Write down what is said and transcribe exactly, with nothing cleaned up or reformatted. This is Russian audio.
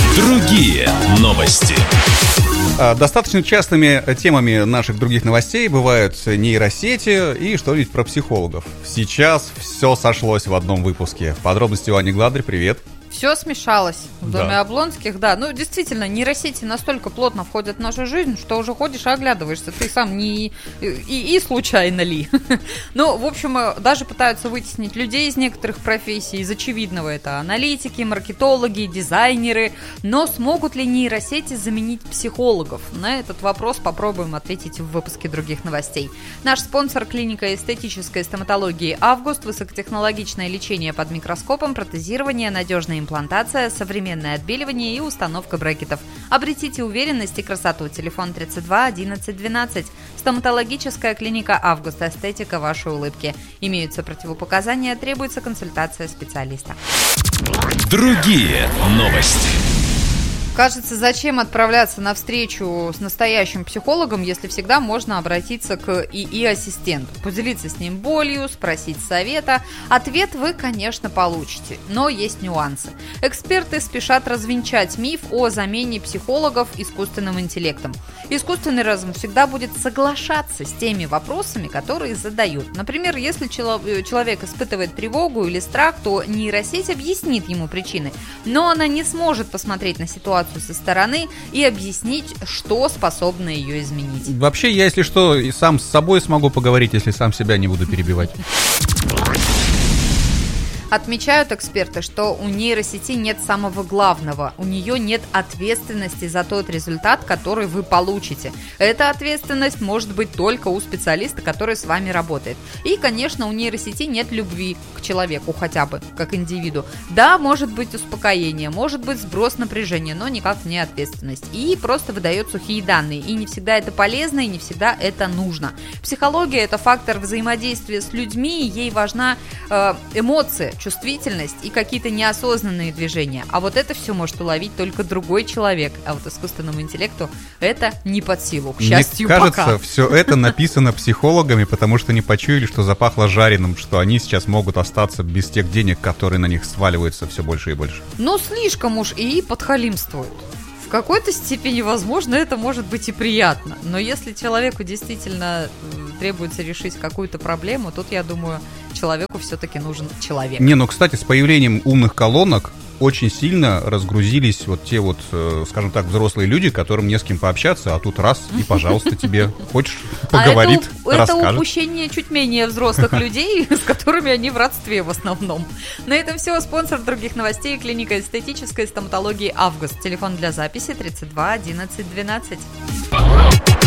Другие новости. Достаточно частыми темами наших других новостей бывают нейросети и что-нибудь про психологов. Сейчас все сошлось в одном выпуске. Подробности у Ани Гладырь, привет. Все смешалось в доме Да. Облонских, да. Ну, действительно, нейросети настолько плотно входят в нашу жизнь, что уже ходишь и оглядываешься. Ты сам не... И, и случайно ли. Ну, в общем, даже пытаются вытеснить людей из некоторых профессий. Из очевидного это аналитики, маркетологи, дизайнеры. Но смогут ли нейросети заменить психологов? На этот вопрос попробуем ответить в выпуске других новостей. Наш спонсор — клиника эстетической стоматологии «Август». Высокотехнологичное лечение под микроскопом, протезирование, надежная имплантация, современное отбеливание и установка брекетов. Обретите уверенность и красоту. Телефон тридцать два одиннадцать двенадцать. Стоматологическая клиника «Август». Эстетика вашей улыбки. Имеются противопоказания, требуется консультация специалиста. Другие новости. Кажется, зачем отправляться на встречу с настоящим психологом, если всегда можно обратиться к ИИ-ассистенту, поделиться с ним болью, спросить совета. Ответ вы, конечно, получите, но есть нюансы. Эксперты спешат развенчать миф о замене психологов искусственным интеллектом. Искусственный разум всегда будет соглашаться с теми вопросами, которые задают. Например, если человек испытывает тревогу или страх, то нейросеть объяснит ему причины, но она не сможет посмотреть на ситуацию со стороны и объяснить, что способно ее изменить. Вообще, я, если что, и сам с собой смогу поговорить, если сам себя не буду перебивать. Отмечают эксперты, что у нейросети нет самого главного. У нее нет ответственности за тот результат, который вы получите. Эта ответственность может быть только у специалиста, который с вами работает. И, конечно, у нейросети нет любви к человеку хотя бы, как индивиду. Да, может быть успокоение, может быть сброс напряжения, но никак не ответственность. И просто выдает сухие данные. И не всегда это полезно, и не всегда это нужно. Психология – это фактор взаимодействия с людьми, и ей важна э, эмоция, чувствительность и какие-то неосознанные движения. А вот это все может уловить только другой человек. А вот искусственному интеллекту это не под силу, к счастью, Мне кажется, пока. все это написано психологами, потому что не почуяли, что запахло жареным, что они сейчас могут остаться без тех денег, которые на них сваливаются все больше и больше. Ну, слишком уж и подхалимствуют. В какой-то степени, возможно, это может быть и приятно. Но если человеку действительно требуется решить какую-то проблему, тут, я думаю, человеку все-таки нужен человек. Не, ну, кстати, с появлением умных колонок очень сильно разгрузились вот те вот, скажем так, взрослые люди, которым не с кем пообщаться, а тут раз, и, пожалуйста, тебе хочешь, поговорит, а это, расскажет. Это упущение чуть менее взрослых людей, с которыми они в родстве в основном. На этом все. Спонсор других новостей — клиника эстетической стоматологии «Август». Телефон для записи тридцать два одиннадцать двенадцать.